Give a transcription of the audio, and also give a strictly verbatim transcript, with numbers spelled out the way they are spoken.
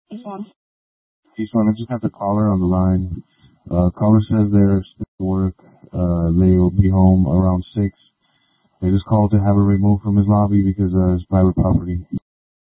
This one. Peace one, I just have the caller on the line. Uh, caller says they're still at work. Uh, they'll be home around six. They just called to have her removed from his lobby because uh, it's private property.